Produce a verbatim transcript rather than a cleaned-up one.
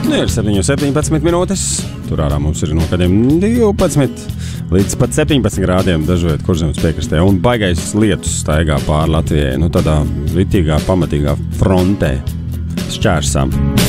Nu, ir septiņi septiņpadsmit minūtes. Tur ārā mums ir no kādiem divpadsmit līdz pat septiņpadsmit grādiem dažviet Kurzemes piekrastē. Un baigais lietus staigā pār Latvijai. Nu, tādā ritīgā, pamatīgā frontē šķērsām.